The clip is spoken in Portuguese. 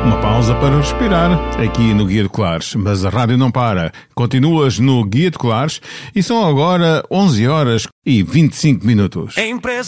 Uma pausa para respirar aqui no Guia de Colares. Mas a rádio não para. Continuas no Guia de Colares e são agora 11 horas e 25 minutos.